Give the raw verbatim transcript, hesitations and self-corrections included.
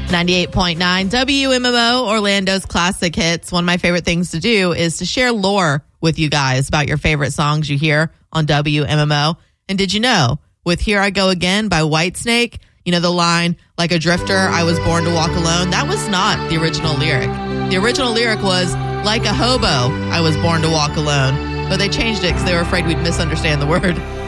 ninety-eight point nine W M M O, Orlando's classic hits. One of my favorite things to do is to share lore with you guys about your favorite songs you hear on W M M O. And did you know, with Here I Go Again by Whitesnake, you know the line, like a drifter, I was born to walk alone? That was not the original lyric. The original lyric was, like a hobo, I was born to walk alone. But they changed it because they were afraid we'd misunderstand the word.